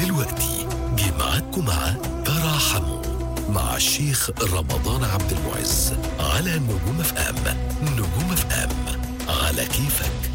ودلوقتي جه معاكم مع تراحموا مع الشيخ رمضان عبد المعز على نجوم اف ام. نجوم اف ام على كيفك.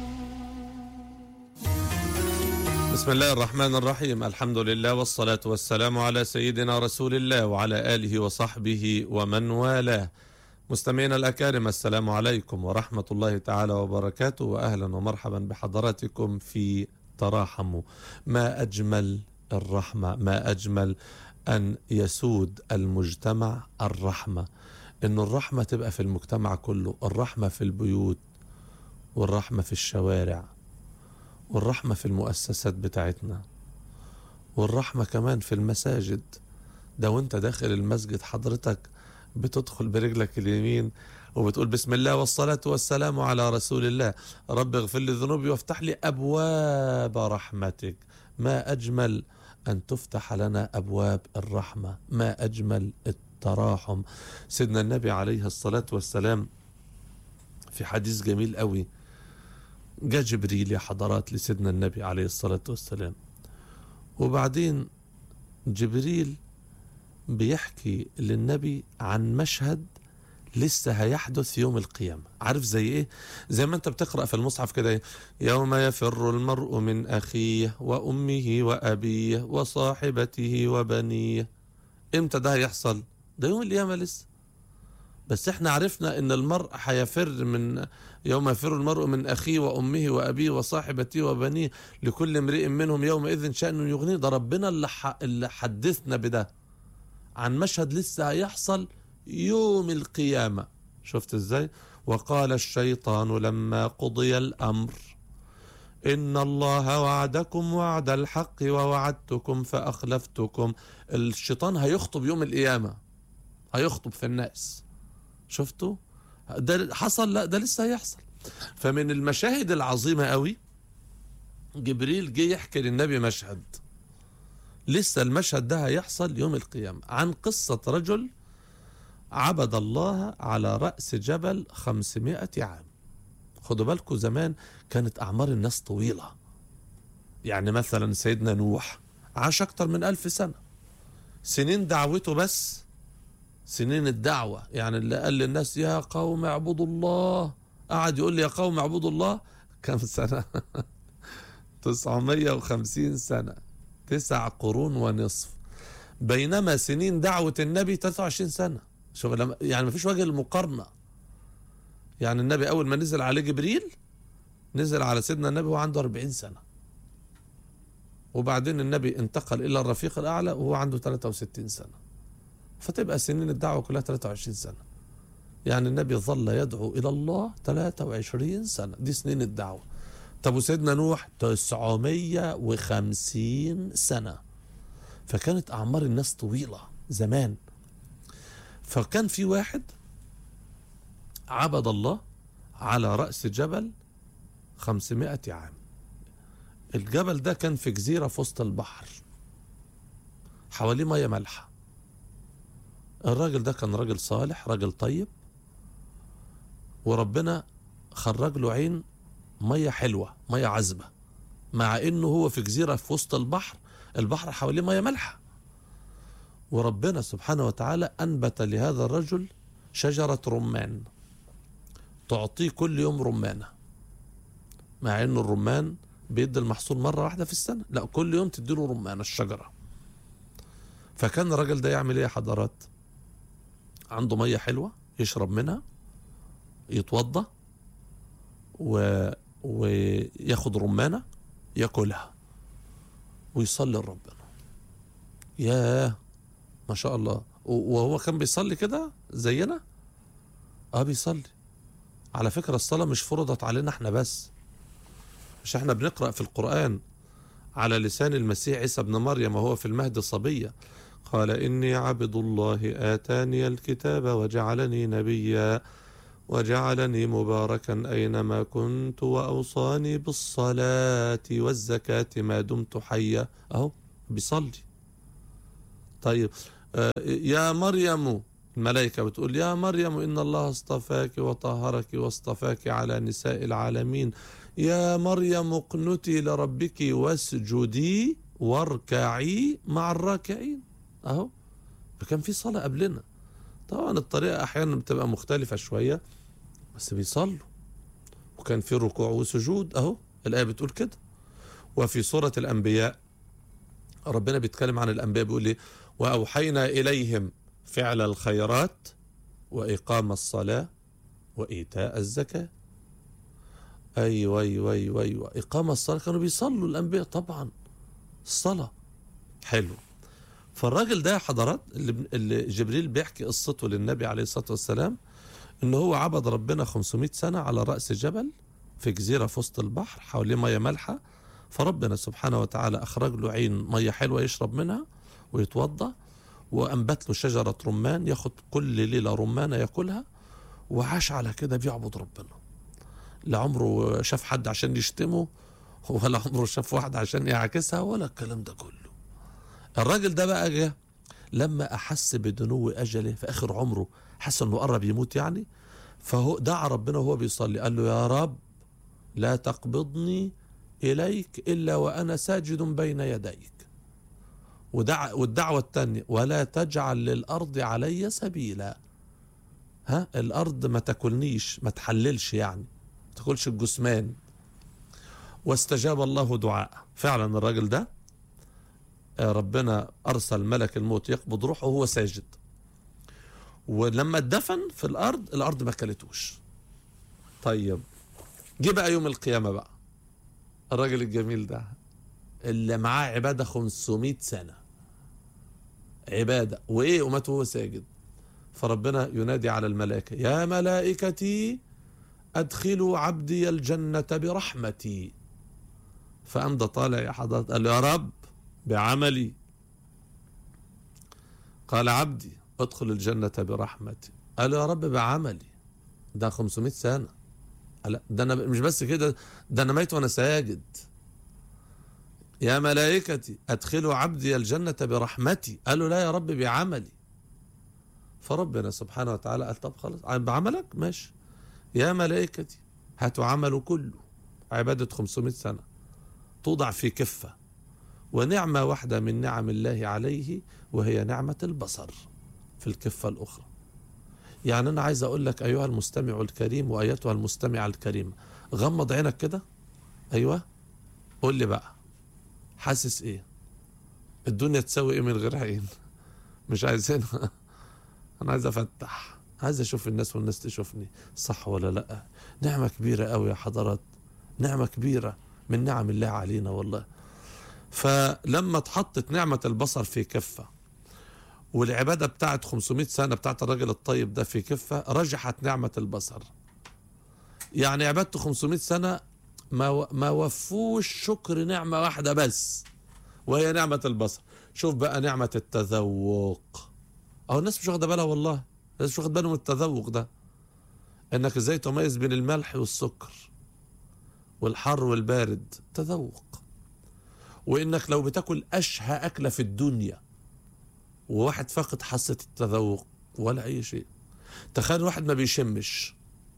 بسم الله الرحمن الرحيم. الحمد لله والصلاة والسلام على سيدنا رسول الله وعلى آله وصحبه ومن والاه. مستمعينا الأكارم، السلام عليكم ورحمة الله تعالى وبركاته، وأهلا ومرحبا بحضراتكم في تراحموا. ما أجمل الرحمة، ما أجمل أن يسود المجتمع الرحمة، إن الرحمة تبقى في المجتمع كله، الرحمة في البيوت والرحمة في الشوارع والرحمة في المؤسسات بتاعتنا والرحمة كمان في المساجد. ده وانت داخل المسجد حضرتك بتدخل برجلك اليمين وبتقول بسم الله والصلاة والسلام على رسول الله، رب اغفر لي ذنوبي وافتح لي أبواب رحمتك. ما أجمل أن تفتح لنا أبواب الرحمة، ما أجمل التراحم. سيدنا النبي عليه الصلاة والسلام في حديث جميل قوي، جاء جبريل يا حضرات لسيدنا النبي عليه الصلاة والسلام، وبعدين جبريل بيحكي للنبي عن مشهد لسه هيحدث يوم القيامة. عارف زي ايه؟ زي ما انت بتقرأ في المصحف كده، يوم يفر المرء من أخيه وأمه وأبيه وصاحبته وبنيه. امتى ده هيحصل؟ ده يوم القيامة لسه، بس احنا عرفنا ان المرء هيفر من يوم يفر المرء من أخيه وأمه وأبيه وصاحبته وبنيه لكل امرئ منهم يومئذ شأن يغنيه. ده ربنا اللي حدثنا بده عن مشهد لسه هيحصل يوم القيامة. شفت ازاي؟ وقال الشيطان لما قضي الأمر إن الله وعدكم وعد الحق ووعدتكم فأخلفتكم. الشيطان هيخطب يوم القيامة، هيخطب في الناس. شفتوا؟ ده حصل؟ لا، ده لسه هيحصل. فمن المشاهد العظيمة قوي جبريل جه يحكي للنبي مشهد لسه المشهد ده هيحصل يوم القيامة، عن قصة رجل عبد الله على رأس جبل 500 عام. خدوا بالكم زمان كانت أعمار الناس طويلة، يعني مثلا سيدنا نوح عاش أكتر من 1000 سنة. سنين دعوته بس، سنين الدعوة، يعني اللي قال للناس يا قوم اعبدوا الله، قعد يقول لي يا قوم اعبدوا الله كم سنة؟ 950 سنة، 9 قرون ونصف. بينما سنين دعوة النبي 23 سنة. شوف يعني ما فيش وجه المقارنة. يعني النبي أول ما نزل عليه جبريل نزل على سيدنا النبي وهو عنده 40 سنة، وبعدين النبي انتقل إلى الرفيق الأعلى وهو عنده 63 سنة، فتبقى سنين الدعوة كلها 23 سنة. يعني النبي ظل يدعو إلى الله 23 سنة، دي سنين الدعوة. طب وسيدنا نوح 950 سنة. فكانت أعمار الناس طويلة زمان. فكان في واحد عبد الله على رأس جبل 500 عام. الجبل ده كان في جزيرة في وسط البحر، حواليه مية مالحة. الراجل ده كان راجل صالح، راجل طيب، وربنا خرج له عين مية حلوة، مية عذبة، مع انه هو في جزيرة في وسط البحر، البحر حواليه مية مالحة. وربنا سبحانه وتعالى أنبت لهذا الرجل شجرة رمان تعطيه كل يوم رمانة، مع انه الرمان بيدي المحصول مرة واحدة في السنة، لا كل يوم تديله رمانة الشجرة. فكان الراجل ده يعمل ايه يا حضرات؟ عنده مية حلوة يشرب منها، يتوضى وياخد رمانة ياكلها ويصلي لربنا. ياه ما شاء الله. وهو كان بيصلي كده زينا؟ بيصلي. على فكرة الصلاة مش فرضت علينا احنا بس، مش احنا بنقرأ في القرآن على لسان المسيح عيسى ابن مريم وهو في المهد صبية، قال إني عبد الله آتاني الكتاب وجعلني نبيا وجعلني مباركا أينما كنت وأوصاني بالصلاة والزكاة ما دمت حيا. أهو بيصلي. طيب يا مريم، الملائكة بتقول يا مريم إن الله اصطفاك وطهرك واصطفاك على نساء العالمين، يا مريم اقنتي لربك واسجدي واركعي مع الراكعين. اهو فكان في صلاة قبلنا. طبعا الطريقة احيانا بتبقى مختلفة شوية بس بيصلوا، وكان في ركوع وسجود. اهو الآية بتقول كده. وفي سورة الأنبياء ربنا بيتكلم عن الأنبياء بيقول لي وأوحينا إليهم فعل الخيرات وإقام الصلاة وإيتاء الزكاة. أيوة أيوة أيوة أيوة، إقام الصلاة كانوا بيصلوا الأنبياء طبعا الصلاة. حلو. فالراجل ده يا حضرات اللي جبريل بيحكي قصته للنبي عليه الصلاة والسلام إنه هو عبد ربنا 500 سنة على رأس جبل في جزيرة في وسط البحر حواليه مية مالحة، فربنا سبحانه وتعالى أخرج له عين مية حلوة يشرب منها ويتوضأ، وأنبت له شجرة رمان ياخد كل ليلة رمانة يأكلها، وعاش على كده بيعبد ربنا. لا عمره شاف حد عشان يشتمه، ولا عمره شاف واحد عشان يعكسها، ولا الكلام ده كله. الراجل ده بقى جه لما أحس بدنو أجله في آخر عمره، حس أنه قرب يموت يعني، فهو دعا ربنا وهو بيصلي قال له يا رب لا تقبضني إليك إلا وأنا ساجد بين يديك. والدعوة الثانية ولا تجعل للأرض علي سبيلا. الأرض ما تاكلنيش، ما تحللش يعني، ما تاكلش الجثمان. واستجاب الله دعاءه. فعلا الراجل ده ربنا أرسل ملك الموت يقبض روحه وهو ساجد، ولما اتدفن في الأرض ما كلتوش. طيب جه بقى يوم القيامة بقى الراجل الجميل ده اللي معاه عبادة 500 سنة عبادة وإيه ومات وهو ساجد، فربنا ينادي على الملائكة يا ملائكتي أدخلوا عبدي الجنة برحمتي. فقام ده طالع يا حضرات قال له يا رب بعملي. قال عبدي ادخل الجنة برحمتي. قال له يا رب بعملي. ده 500 سنة. ده أنا مش بس كده، ده أنا ميت وأنا ساجد. يا ملائكتي أدخلوا عبدي الجنة برحمتي. قالوا لا يا رب بعملي. فربنا سبحانه وتعالى قال طب خلاص بعملك ماشي. يا ملائكتي هاتوا عمله كله عبادة 500 سنة توضع في كفة، ونعمة واحدة من نعم الله عليه وهي نعمة البصر في الكفة الأخرى. يعني أنا عايز أقول لك أيها المستمع الكريم وأيتها المستمع الكريمة، غمض عينك كده. أيوة قول لي بقى حاسس إيه؟ الدنيا تسوي إيه من غير عين؟ مش عايزينها. أنا عايز أفتح، عايز أشوف الناس والناس تشوفني، صح ولا لأ؟ نعمة كبيرة قوي يا حضرات، نعمة كبيرة من نعم الله علينا والله. فلما اتحطت نعمة البصر في كفة والعبادة بتاعت 500 سنة بتاعت الراجل الطيب ده في كفة، رجحت نعمة البصر. يعني عبادته 500 سنة ما وفوش شكر نعمة واحدة بس وهي نعمة البصر. شوف بقى نعمة التذوق. أو الناس مش واخدة بالها والله، الناس مش واخدة بالهم من التذوق ده، إنك إزاي تميز بين الملح والسكر والحر والبارد. تذوق. وإنك لو بتاكل أشهى أكلة في الدنيا وواحد فاقد حاسة التذوق ولا أي شيء. تخيل واحد ما بيشمش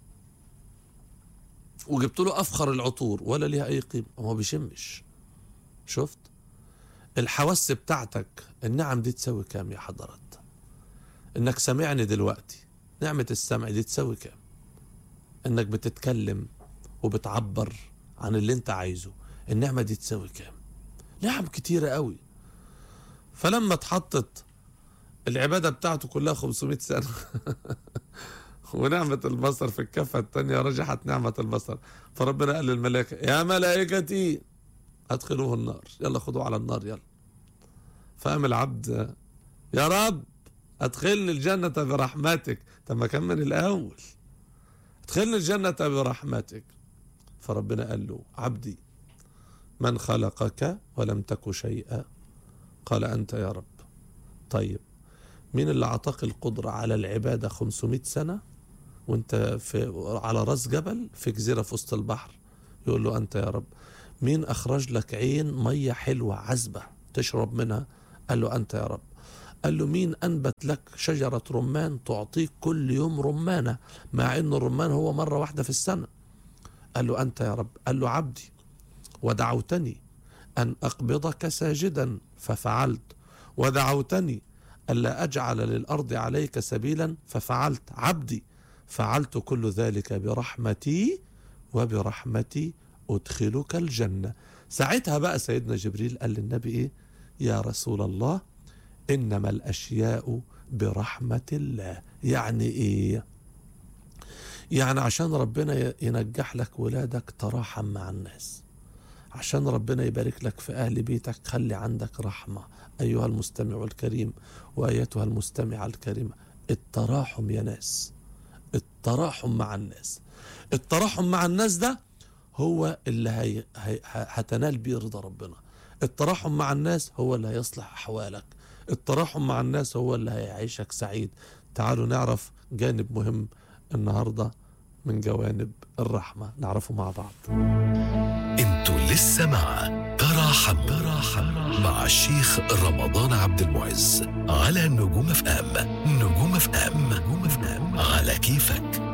وجبت له أفخر العطور ولا ليها أي قيمة، هو ما بيشمش. شفت الحواس بتاعتك النعم دي تسوي كام يا حضرات؟ إنك سامعني دلوقتي نعمة السمع دي تسوي كام؟ إنك بتتكلم وبتعبر عن اللي انت عايزه، النعمة دي تسوي كام؟ نعم كتيرة قوي. فلما اتحطت العبادة بتاعته كلها 500 سنة ونعمة البصر في الكفة التانية رجحت نعمة البصر، فربنا قال للملائكة يا ملائكتي أدخلوه النار، يلا خدوه على النار يلا. فقام العبد يا رب أدخلني الجنة برحمتك. طب ما كان من الأول أدخلني الجنة برحمتك. فربنا قال له عبدي من خلقك ولم تك شيئا؟ قال أنت يا رب. طيب مين اللي أعطاك القدرة على العبادة 500 سنة وانت على رأس جبل في جزيرة في وسط البحر؟ يقول له أنت يا رب. مين أخرج لك عين مية حلوة عذبة تشرب منها؟ قال له أنت يا رب. قال له مين أنبت لك شجرة رمان تعطيك كل يوم رمانة مع أن الرمان هو مرة واحدة في السنة؟ قال له أنت يا رب. قال له عبدي ودعوتني أن أقبضك ساجدا ففعلت، ودعوتني ألا أجعل للأرض عليك سبيلا ففعلت. عبدي فعلت كل ذلك برحمتي، وبرحمتي أدخلك الجنة. ساعتها بقى سيدنا جبريل قال للنبي إيه؟ يا رسول الله إنما الأشياء برحمة الله. يعني إيه؟ يعني عشان ربنا ينجح لك ولادك تراحم مع الناس، عشان ربنا يبارك لك في أهل بيتك خلي عندك رحمة. أيها المستمع الكريم وأيتها المستمعة الكريمة، التراحم يا ناس، التراحم مع الناس. التراحم مع الناس ده هو اللي هتنال بيه رضا ربنا. التراحم مع الناس هو اللي هيصلح أحوالك. التراحم مع الناس هو اللي هيعيشك سعيد. تعالوا نعرف جانب مهم النهاردة من جوانب الرحمة، نعرفه مع بعض. انتوا لسه مع تراحم مع الشيخ رمضان عبد المعز على نجوم اف ام. نجوم اف ام على كيفك.